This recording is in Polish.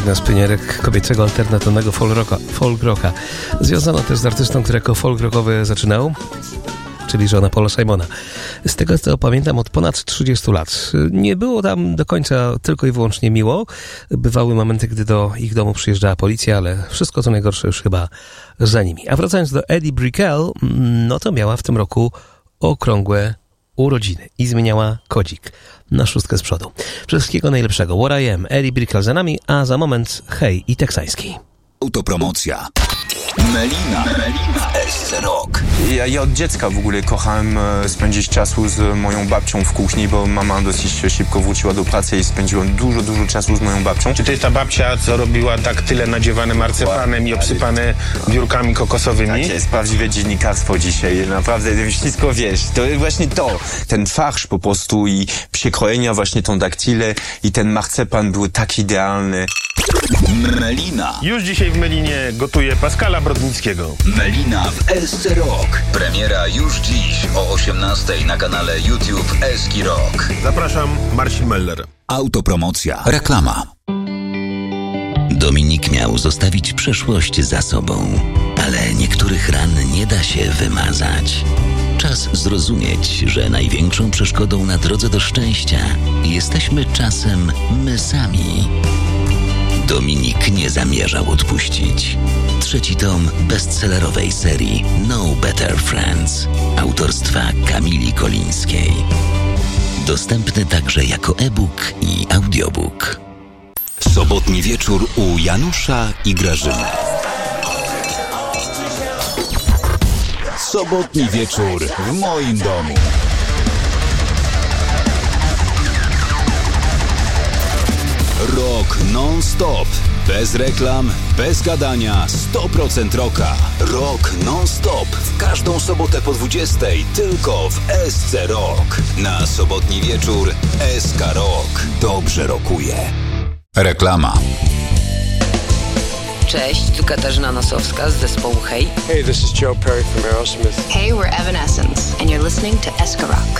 jedna z pionierek kobiecego alternatywnego folk rocka. Związana też z artystą, który jako folk rockowy zaczynał, czyli żona Paula Simona. Z tego co pamiętam, od ponad 30 lat. Nie było tam do końca tylko i wyłącznie miło. Bywały momenty, gdy do ich domu przyjeżdżała policja, ale wszystko co najgorsze już chyba za nimi. A wracając do Eddie Brickell, no to miała w tym roku okrągłe urodziny i zmieniała kodzik na 6 z przodu. Wszystkiego najlepszego. What I Am, Eddie Brickell za nami, a za moment hej i teksański. Autopromocja. Melina w SC Rock. Ja od dziecka w ogóle kochałem spędzić czasu z moją babcią w kuchni, bo mama dosyć szybko wróciła do pracy i spędziłem dużo czasu z moją babcią. Czy to jest ta babcia, co robiła daktyle nadziewane marcepanem i obsypane biurkami kokosowymi? Tak jest, prawdziwe dziennikarstwo dzisiaj. Naprawdę wszystko wiesz. To jest właśnie to. Ten farsz po prostu i przekrojenia właśnie tą daktylę i ten marcepan był tak idealny. Melina. Już dzisiaj w Melinie gotuje Pascala Brodnickiego. Melina w SC Rock. Premiera już dziś o 18:00 na kanale YouTube SC Rock. Zapraszam, Marcin Meller. Autopromocja. Reklama. Dominik miał zostawić przeszłość za sobą, ale niektórych ran nie da się wymazać. Czas zrozumieć, że największą przeszkodą na drodze do szczęścia jesteśmy czasem my sami. Dominik nie zamierzał odpuścić. 3. tom bestsellerowej serii No Better Friends autorstwa Kamili Kolińskiej. Dostępny także jako e-book i audiobook. Sobotni wieczór u Janusza i Grażyny. Sobotni wieczór w moim domu. Rock non-stop. Bez reklam, bez gadania, 100% rocka. Rock non-stop. W każdą sobotę po 20:00 tylko w SC Rock. Na sobotni wieczór SK Rock. Dobrze rockuje. Reklama. Cześć, tu Katarzyna Nosowska z zespołu Hey. Hey, this is Joe Perry from Aerosmith. Hey, we're Evanescence, and you're listening to SK Rock.